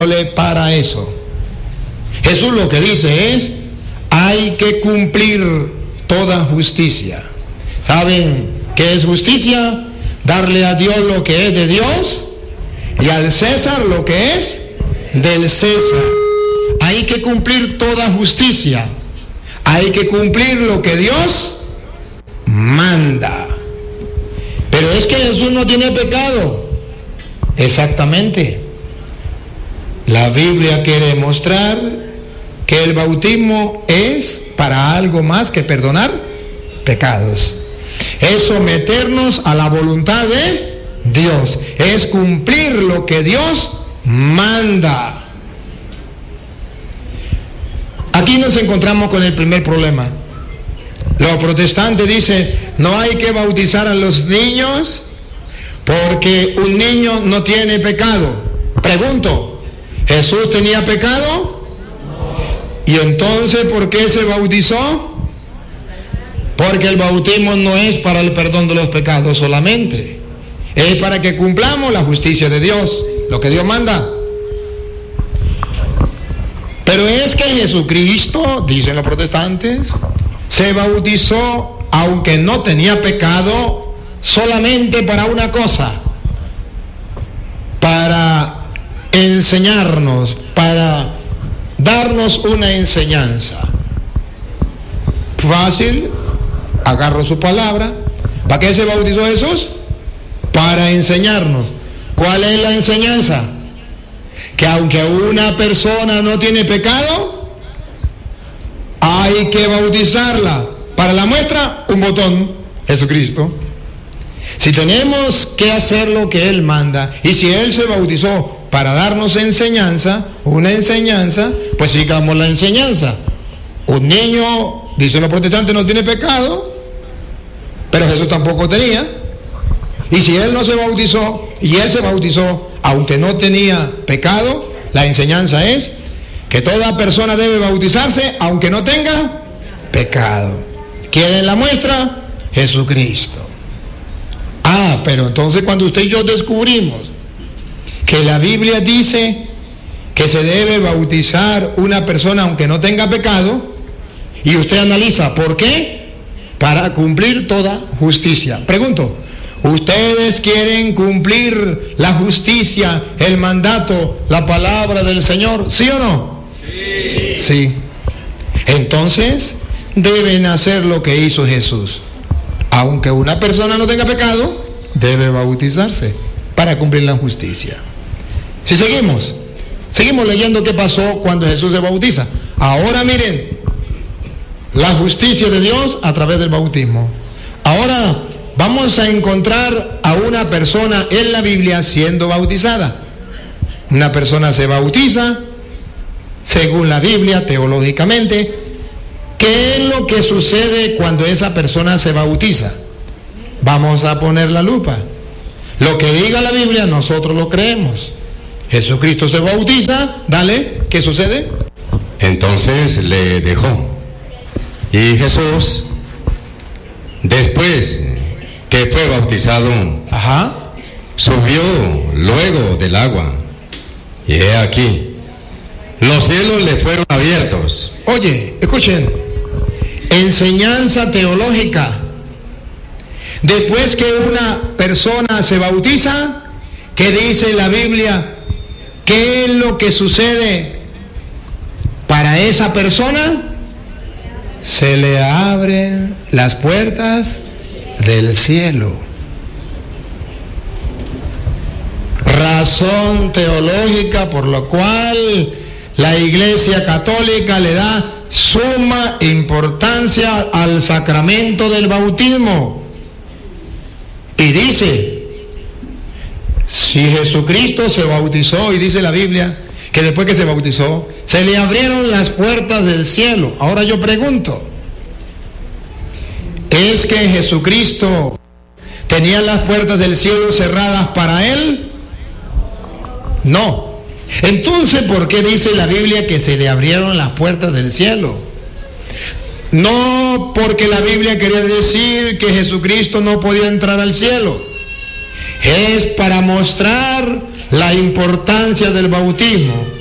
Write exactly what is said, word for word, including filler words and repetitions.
índole para eso. Jesús lo que dice es, hay que cumplir toda justicia. ¿Saben qué es justicia? Darle a Dios lo que es de Dios y al César lo que es del César. Hay que cumplir toda justicia. Hay que cumplir lo que Dios manda. Pero es que Jesús no tiene pecado. Exactamente. La Biblia quiere mostrar que el bautismo es para algo más que perdonar pecados. Es someternos a la voluntad de Dios. Es cumplir lo que Dios manda. Aquí nos encontramos con el primer problema. Los protestantes dicen, no hay que bautizar a los niños porque un niño no tiene pecado. Pregunto, ¿Jesús tenía pecado? ¿Y entonces por qué se bautizó? Porque el bautismo no es para el perdón de los pecados solamente. Es para que cumplamos la justicia de Dios, lo que Dios manda. Pero es que Jesucristo, dicen los protestantes, se bautizó aunque no tenía pecado solamente para una cosa, para enseñarnos, para darnos una enseñanza. Fácil, agarro su palabra. ¿Para qué se bautizó Jesús? Para enseñarnos. ¿Cuál es la enseñanza? Que aunque una persona no tiene pecado, hay que bautizarla. Para la muestra, un botón, Jesucristo. Si tenemos que hacer lo que Él manda, y si Él se bautizó para darnos enseñanza, una enseñanza, pues sigamos la enseñanza. Un niño, dicen los protestantes, no tiene pecado, pero Jesús tampoco tenía. Y si Él no se bautizó, y Él se bautizó, aunque no tenía pecado, la enseñanza es que toda persona debe bautizarse aunque no tenga pecado. ¿Quién es la muestra? Jesucristo. Ah, pero entonces cuando usted y yo descubrimos que la Biblia dice que se debe bautizar una persona aunque no tenga pecado, y usted analiza, ¿por qué? Para cumplir toda justicia. Pregunto, ¿ustedes quieren cumplir la justicia, el mandato, la palabra del Señor? ¿Sí o no? Sí. Sí. Entonces, deben hacer lo que hizo Jesús. Aunque una persona no tenga pecado, debe bautizarse para cumplir la justicia. Si seguimos, seguimos leyendo qué pasó cuando Jesús se bautiza. Ahora miren, la justicia de Dios a través del bautismo. Ahora vamos a encontrar a una persona en la Biblia siendo bautizada. Una persona se bautiza, según la Biblia, teológicamente. ¿Qué es lo que sucede cuando esa persona se bautiza? Vamos a poner la lupa. Lo que diga la Biblia, nosotros lo creemos. Jesucristo se bautiza, dale, ¿qué sucede? Entonces le dejó. Y Jesús, después que fue bautizado, Ajá. subió luego del agua. Y he aquí, los cielos le fueron abiertos. Oye, escuchen, enseñanza teológica. Después que una persona se bautiza, ¿qué dice la Biblia? ¿Qué es lo que sucede para esa persona? Se le abren las puertas del cielo. Razón teológica por la cual la Iglesia Católica le da suma importancia al sacramento del bautismo. Y dice, si Jesucristo se bautizó, y dice la Biblia que después que se bautizó, se le abrieron las puertas del cielo. Ahora yo pregunto, ¿es que Jesucristo tenía las puertas del cielo cerradas para él? No. Entonces, ¿por qué dice la Biblia que se le abrieron las puertas del cielo? No porque la Biblia quería decir que Jesucristo no podía entrar al cielo. Es para mostrar la importancia del bautismo.